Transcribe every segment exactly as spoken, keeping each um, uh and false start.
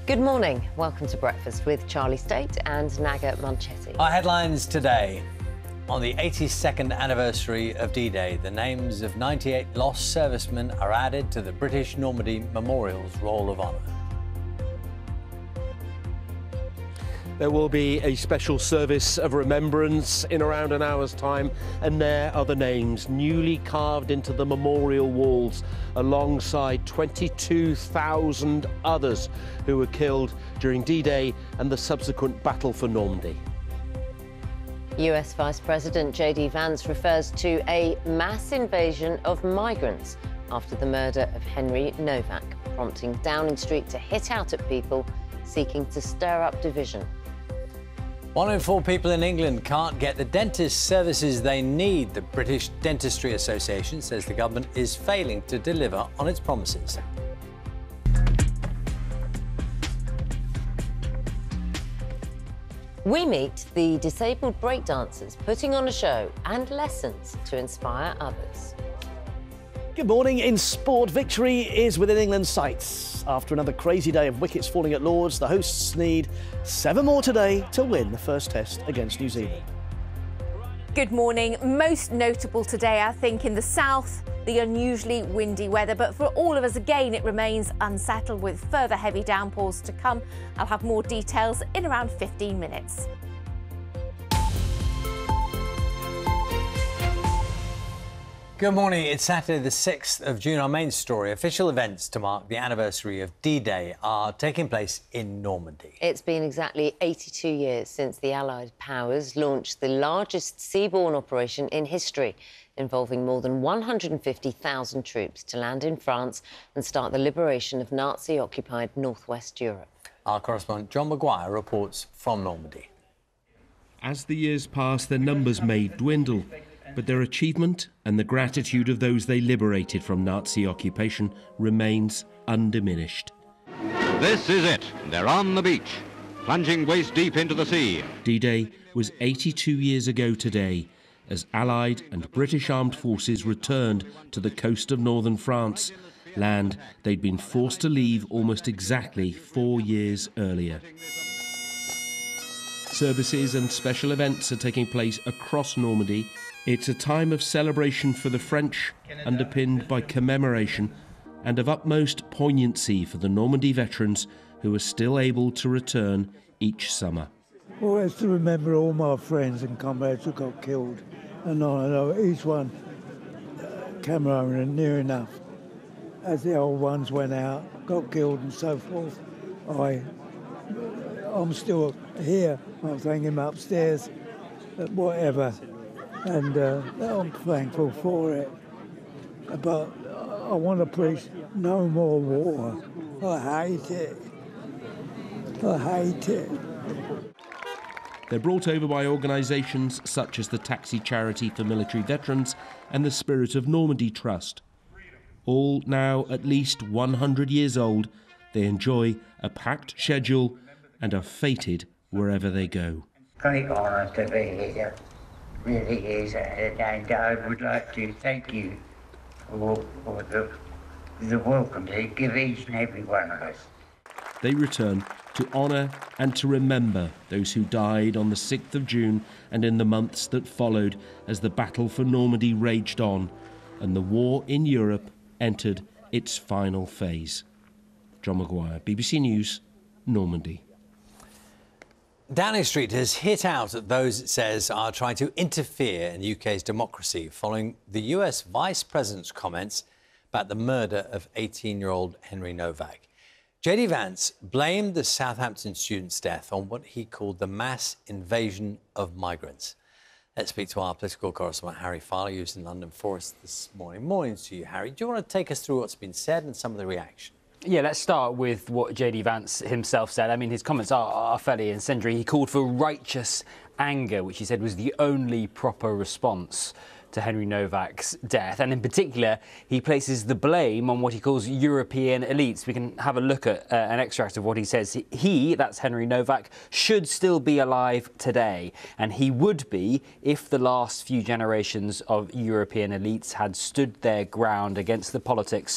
Good morning. Welcome to Breakfast with Charlie State and Naga Munchetti. Our headlines today. On the eighty-second anniversary of D-Day, the names of ninety-eight lost servicemen are added to the British Normandy Memorial's Roll of Honour. There will be a special service of remembrance in around an hour's time, and there are the names newly carved into the memorial walls alongside twenty-two thousand others who were killed during D-Day and the subsequent battle for Normandy. U S Vice President J D Vance refers to a mass invasion of migrants after the murder of Henry Novak, prompting Downing Street to hit out at people seeking to stir up division. One in four people in England can't get the dentist services they need. The British Dentistry Association says the government is failing to deliver on its promises. We meet the disabled breakdancers putting on a show and lessons to inspire others. Good morning. In sport, victory is within England's sights. After another crazy day of wickets falling at Lords, the hosts need seven more today to win the first test against New Zealand. Good morning. Most notable today, I think, in the south, the unusually windy weather. But for all of us, again, it remains unsettled with further heavy downpours to come. I'll have more details in around fifteen minutes. Good morning. It's Saturday the sixth of June. Our main story. Official events to mark the anniversary of D-Day are taking place in Normandy. It's been exactly eighty-two years since the Allied powers launched the largest seaborne operation in history, involving more than one hundred fifty thousand troops to land in France and start the liberation of Nazi-occupied northwest Europe. Our correspondent John Maguire reports from Normandy. As the years pass, their numbers may dwindle, but their achievement and the gratitude of those they liberated from Nazi occupation remains undiminished. This is it. They're on the beach, plunging waist deep into the sea. D-Day was eighty-two years ago today, as Allied and British armed forces returned to the coast of northern France, land they'd been forced to leave almost exactly four years earlier. Services and special events are taking place across Normandy. It's a time of celebration for the French, underpinned by commemoration, and of utmost poignancy for the Normandy veterans who are still able to return each summer. Well, it's to remember all my friends and comrades who got killed, and I know each one uh, came around and near enough. As the old ones went out, got killed and so forth, I, I'm still here. I'm thanking him upstairs, but whatever. And uh, I'm thankful for it. But I want to preach no more war. I hate it. I hate it. They're brought over by organisations such as the Taxi Charity for Military Veterans and the Spirit of Normandy Trust. All now at least one hundred years old, they enjoy a packed schedule and are fated wherever they go. Great honour to be here. Really is, and I would like to thank you for, for the, the welcome they give each and every one of us. They return to honour and to remember those who died on the sixth of June and in the months that followed as the battle for Normandy raged on and the war in Europe entered its final phase. John Maguire, B B C News, Normandy. Downing Street has hit out at those it says are trying to interfere in the U K's democracy following the U S Vice President's comments about the murder of eighteen-year-old Henry Novak. J D Vance blamed the Southampton student's death on what he called the mass invasion of migrants. Let's speak to our political correspondent, Harry Farley, who's in London for us this morning. Morning to you, Harry. Do you want to take us through what's been said and some of the reaction? Yeah, let's start with what J D Vance himself said. I mean, his comments are, are fairly incendiary. He called for righteous anger, which he said was the only proper response to Henry Novak's death. And in particular, he places the blame on what he calls European elites. We can have a look at uh, an extract of what he says. He, that's Henry Novak, should still be alive today. And he would be if the last few generations of European elites had stood their ground against the politics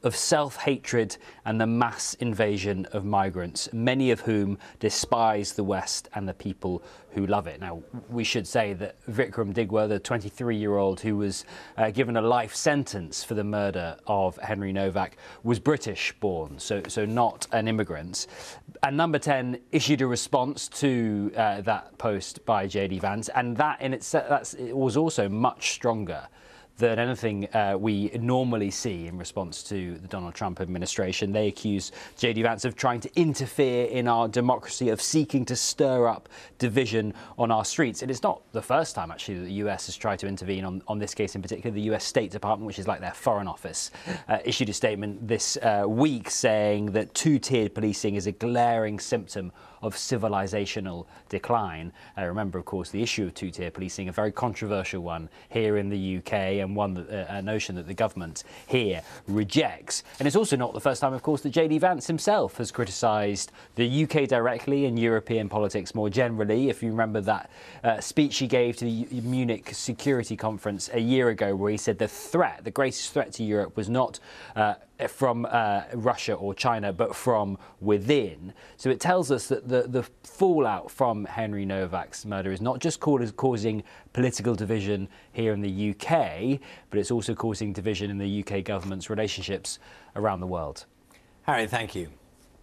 of self-hatred and the mass invasion of migrants, many of whom despise the West and the people who love it. Now, we should say that Vikram Digwa, the twenty-three-year-old who was uh, given a life sentence for the murder of Henry Novak, was British-born, so, so not an immigrant. And Number ten issued a response to uh, that post by J D Vance, and that in itself that's, it was also much stronger than anything uh, we normally see in response to the Donald Trump administration. They accuse J D Vance of trying to interfere in our democracy, of seeking to stir up division on our streets. And it's not the first time, actually, that the U S has tried to intervene on, on this case in particular. The U S State Department, which is like their foreign office, uh, issued a statement this uh, week saying that two-tiered policing is a glaring symptom of civilizational decline. Uh, remember, of course, the issue of two-tier policing, a very controversial one here in the U K, and one that, uh, a notion that the government here rejects. And it's also not the first time, of course, that J D Vance himself has criticised the U K directly and European politics more generally. If you remember that uh, speech he gave to the Munich Security Conference a year ago, where he said the threat, the greatest threat to Europe was not uh, from uh, Russia or China, but from within. So it tells us that the, the fallout from Henry Novak's murder is not just causing political division here in the U K, but it's also causing division in the U K government's relationships around the world. Harry, thank you.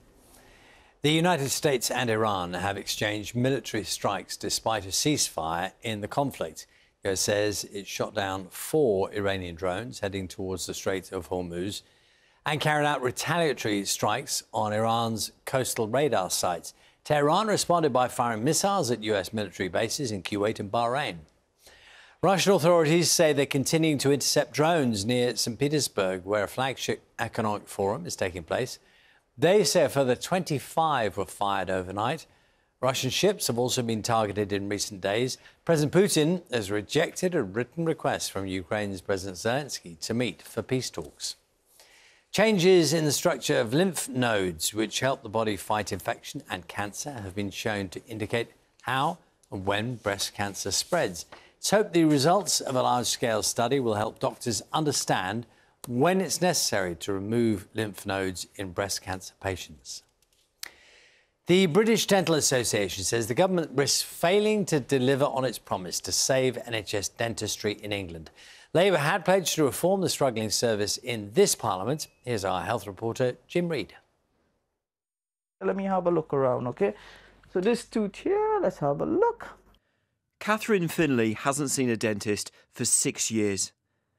The United States and Iran have exchanged military strikes despite a ceasefire in the conflict. The U S says it shot down four Iranian drones heading towards the Strait of Hormuz and carried out retaliatory strikes on Iran's coastal radar sites. Tehran responded by firing missiles at U S military bases in Kuwait and Bahrain. Russian authorities say they're continuing to intercept drones near Saint Petersburg, where a flagship economic forum is taking place. They say a further twenty-five were fired overnight. Russian ships have also been targeted in recent days. President Putin has rejected a written request from Ukraine's President Zelensky to meet for peace talks. Changes in the structure of lymph nodes, which help the body fight infection and cancer, have been shown to indicate how and when breast cancer spreads. It's hoped the results of a large-scale study will help doctors understand when it's necessary to remove lymph nodes in breast cancer patients. The British Dental Association says the government risks failing to deliver on its promise to save N H S dentistry in England. Labour had pledged to reform the struggling service in this Parliament. Here's our health reporter, Jim Reid. Let me have a look around, OK? So this tooth here, let's have a look. Catherine Finley hasn't seen a dentist for six years.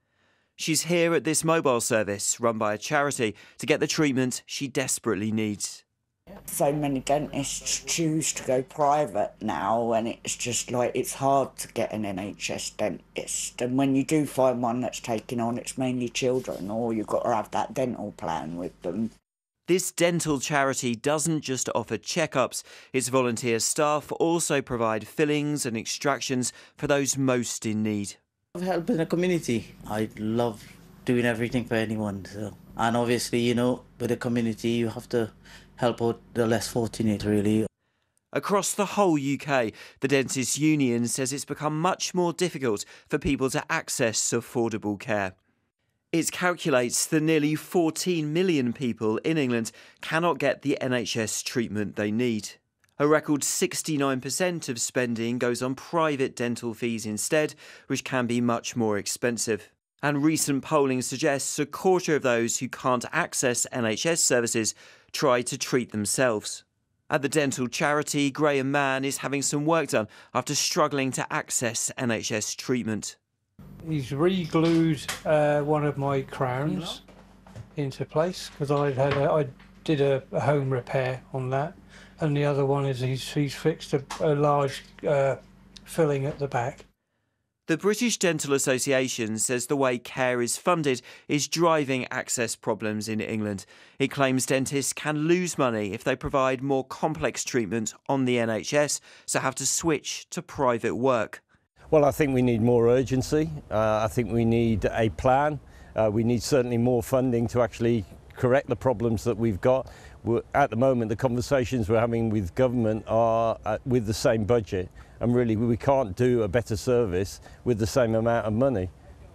She's here at this mobile service run by a charity to get the treatment she desperately needs. So many dentists choose to go private now, and it's just like it's hard to get an N H S dentist. And when you do find one that's taken on, it's mainly children, or you've got to have that dental plan with them. This dental charity doesn't just offer checkups. Its volunteer staff also provide fillings and extractions for those most in need. Helping the community. I love doing everything for anyone. So. And obviously, you know, with the community, you have to help out the less fortunate, really. Across the whole U K, the Dentists' Union says it's become much more difficult for people to access affordable care. It calculates that nearly fourteen million people in England cannot get the N H S treatment they need. A record sixty-nine percent of spending goes on private dental fees instead, which can be much more expensive. And recent polling suggests a quarter of those who can't access N H S services try to treat themselves. At the dental charity, Graham Mann is having some work done after struggling to access N H S treatment. He's re-glued uh, one of my crowns into place because I had a, I did a, a home repair on that, and the other one is he's, he's fixed a, a large uh, filling at the back. The British Dental Association says the way care is funded is driving access problems in England. It claims dentists can lose money if they provide more complex treatment on the N H S, so have to switch to private work. Well, I think we need more urgency. Uh, I think we need a plan. Uh, we need certainly more funding to actually correct the problems that we've got. We're, at the moment, the conversations we're having with government are uh, with the same budget. And really, we can't do a better service with the same amount of money.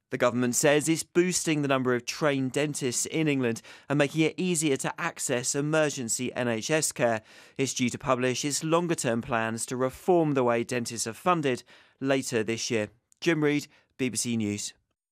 The government says it's boosting the number of trained dentists in England and making it easier to access emergency N H S care. It's due to publish its longer-term plans to reform the way dentists are funded later this year. Jim Reid, B B C News.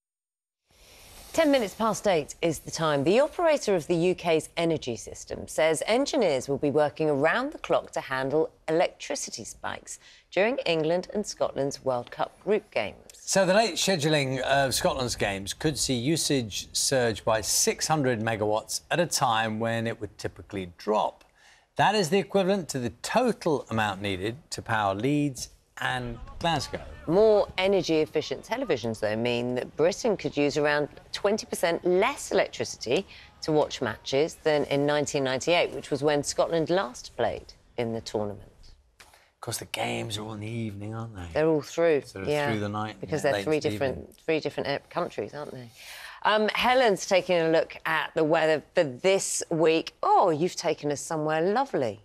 Ten minutes past eight is the time. The operator of the U K's energy system says engineers will be working around the clock to handle electricity spikes during England and Scotland's World Cup group games. So the late scheduling of Scotland's games could see usage surge by six hundred megawatts at a time when it would typically drop. That is the equivalent to the total amount needed to power Leeds and Glasgow. More energy-efficient televisions, though, mean that Britain could use around twenty percent less electricity to watch matches than in nineteen ninety-eight, which was when Scotland last played in the tournament. Of course, the games are all in the evening, aren't they? They're all through, sort of yeah, through the night, because yeah, they're three late different, evening. three different countries, aren't they? Um, Helen's taking a look at the weather for this week. Oh, you've taken us somewhere lovely.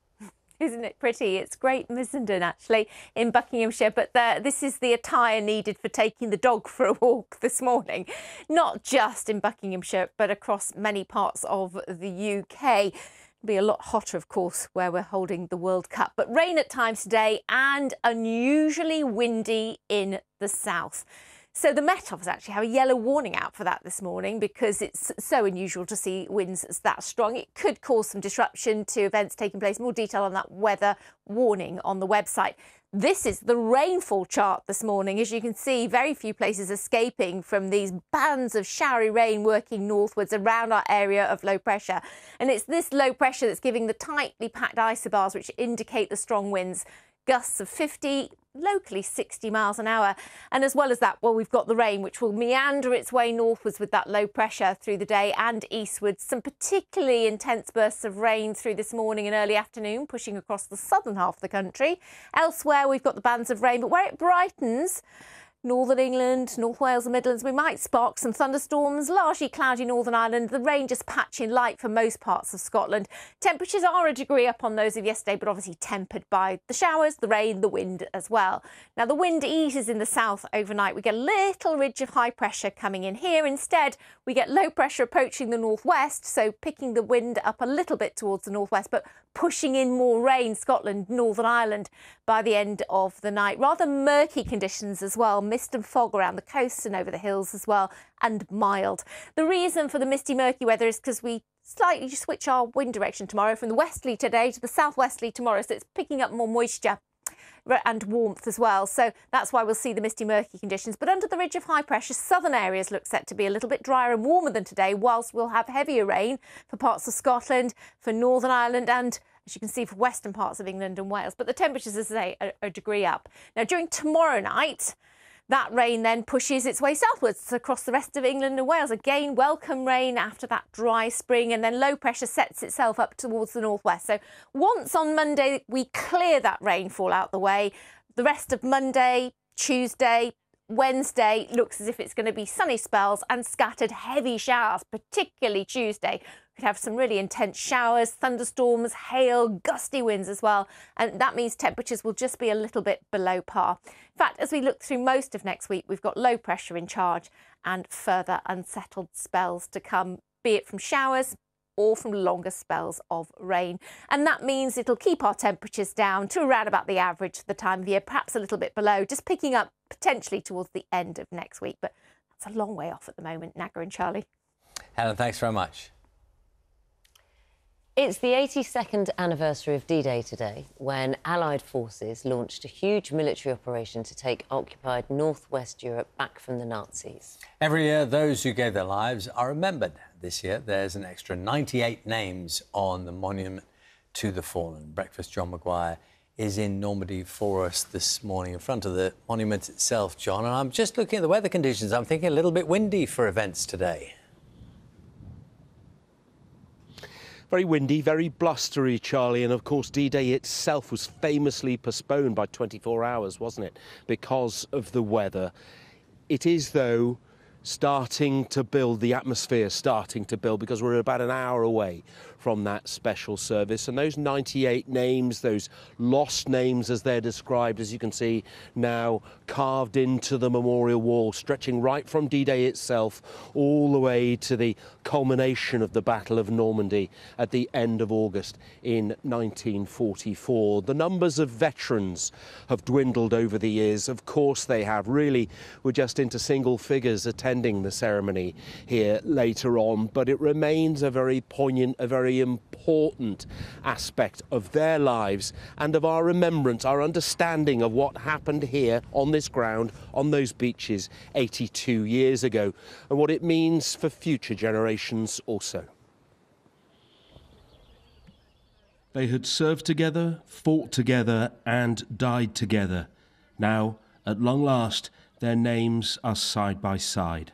Isn't it pretty? It's Great Missenden, actually, in Buckinghamshire. But the, this is the attire needed for taking the dog for a walk this morning. Not just in Buckinghamshire, but across many parts of the U K. It'll be a lot hotter, of course, where we're holding the World Cup. But rain at times today and unusually windy in the south. So the Met Office actually have a yellow warning out for that this morning because it's so unusual to see winds that strong. It could cause some disruption to events taking place. More detail on that weather warning on the website. This is the rainfall chart this morning. As you can see, very few places escaping from these bands of showery rain working northwards around our area of low pressure. And it's this low pressure that's giving the tightly packed isobars which indicate the strong winds. Gusts of fifty, locally sixty miles an hour. And as well as that, well, we've got the rain, which will meander its way northwards with that low pressure through the day and eastwards. Some particularly intense bursts of rain through this morning and early afternoon, pushing across the southern half of the country. Elsewhere, we've got the bands of rain, but where it brightens, Northern England, North Wales and Midlands, we might spark some thunderstorms, largely cloudy Northern Ireland, the rain just patching light for most parts of Scotland. Temperatures are a degree up on those of yesterday, but obviously tempered by the showers, the rain, the wind as well. Now, the wind eases in the south overnight. We get a little ridge of high pressure coming in here. Instead, we get low pressure approaching the northwest, so picking the wind up a little bit towards the northwest, but pushing in more rain, Scotland, Northern Ireland, by the end of the night. Rather murky conditions as well. Mist and fog around the coast and over the hills as well, and mild. The reason for the misty, murky weather is because we slightly switch our wind direction tomorrow from the westerly today to the southwesterly tomorrow, so it's picking up more moisture and warmth as well. So that's why we'll see the misty, murky conditions. But under the ridge of high pressure, southern areas look set to be a little bit drier and warmer than today, whilst we'll have heavier rain for parts of Scotland, for Northern Ireland and, as you can see, for western parts of England and Wales. But the temperatures, as I say, are a degree up. Now, during tomorrow night, that rain then pushes its way southwards across the rest of England and Wales. Again, welcome rain after that dry spring, and then low pressure sets itself up towards the northwest. So once on Monday we clear that rainfall out the way, the rest of Monday, Tuesday, Wednesday looks as if it's going to be sunny spells and scattered heavy showers, particularly Tuesday. We could have some really intense showers, thunderstorms, hail, gusty winds as well. And that means temperatures will just be a little bit below par. In fact, as we look through most of next week, we've got low pressure in charge and further unsettled spells to come, be it from showers or from longer spells of rain. And that means it'll keep our temperatures down to around about the average for the time of year, perhaps a little bit below, just picking up potentially towards the end of next week. But that's a long way off at the moment, Naga and Charlie. Helen, thanks very much. It's the eighty-second anniversary of D-Day today, when Allied forces launched a huge military operation to take occupied northwest Europe back from the Nazis. Every year, those who gave their lives are remembered. This year, there's an extra ninety-eight names on the monument to the fallen. Breakfast John Maguire is in Normandy for us this morning in front of the monument itself, John. And I'm just looking at the weather conditions. I'm thinking a little bit windy for events today. Very windy, very blustery, Charlie, and of course D-Day itself was famously postponed by twenty-four hours, wasn't it, because of the weather. It is, though, starting to build, the atmosphere starting to build, because we're about an hour away from that special service. And those ninety-eight names, those lost names as they're described, as you can see now, carved into the memorial wall, stretching right from D-Day itself all the way to the culmination of the Battle of Normandy at the end of August in nineteen forty-four. The numbers of veterans have dwindled over the years. Of course they have. Really, we're just into single figures attending the ceremony here later on, but it remains a very poignant, a very important aspect of their lives and of our remembrance, our understanding of what happened here on this ground, on those beaches eighty-two years ago, and what it means for future generations also. They had served together, fought together and died together. Now, at long last, their names are side by side.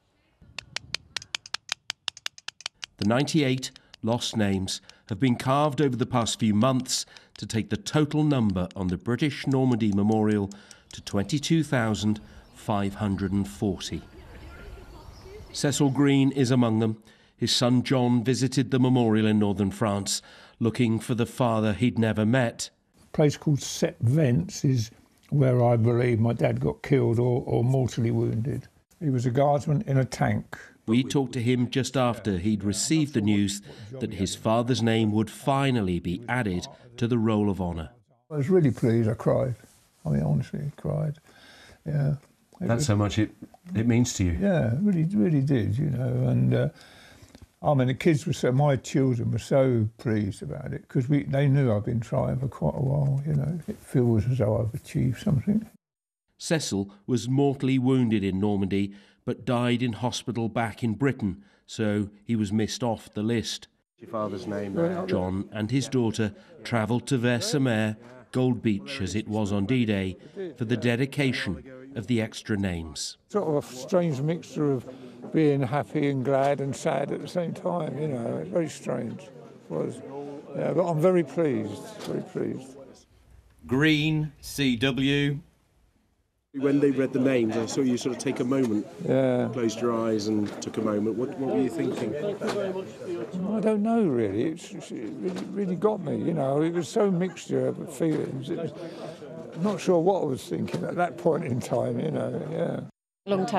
The ninety-eight lost names have been carved over the past few months to take the total number on the British Normandy Memorial to twenty-two thousand five hundred forty. Cecil Green is among them. His son John visited the memorial in northern France, looking for the father he'd never met. A place called Sept Vents is where I believe my dad got killed or, or mortally wounded. He was a guardsman in a tank. We talked to him just after he'd received the news that his father's name would finally be added to the Roll of Honour. I was really pleased. I cried. I mean, honestly, cried. Yeah. That's was, how much it, it means to you. Yeah, it really, really did, you know. And uh, I mean, the kids were so, my children were so pleased about it because we they knew I'd been trying for quite a while, you know. It feels as though I've achieved something. Cecil was mortally wounded in Normandy, but died in hospital back in Britain, so he was missed off the list. Your father's name? John and his daughter travelled to Vers-sur-Mer, Gold Beach as it was on D-Day, for the dedication of the extra names. Sort of a strange mixture of being happy and glad and sad at the same time, you know. It's very strange. It was. Yeah, but I'm very pleased, very pleased. Green, C W. When they read the names, I saw you sort of take a moment, yeah. closed your eyes and took a moment. What, what were you thinking? I don't know, really. It's, it really, really got me, you know. It was so mixture of feelings. It was, I'm not sure what I was thinking at that point in time, you know, yeah. Long time.